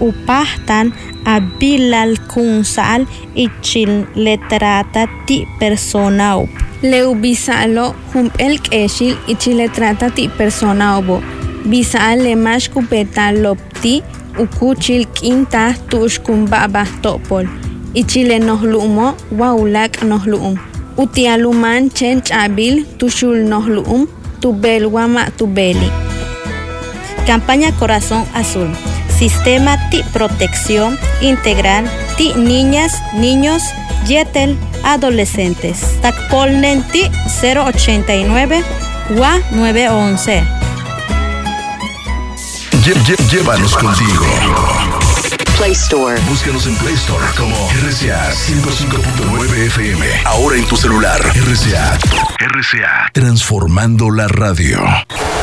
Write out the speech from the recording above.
upahtan abilal kunsal ichil letrata ti personaup. Leu bisalo humpel keshil ichil letrata ti personaubo. Bisal le mash kupeta lopti ukuchil kinta tushkumbaba topol. Ichile nohlumo waulak nohluum. Utialuman chen chabil tushul nohluum tubelwama tubeli. Campaña Corazón Azul. Sistema ti protección integral ti niñas, niños, yetel, adolescentes. Takpolnen ti 089 wa 911. Llévanos contigo. Play Store. Búscanos en Play Store como RCA 105.9 FM. Ahora en tu celular. RCA. Transformando la radio.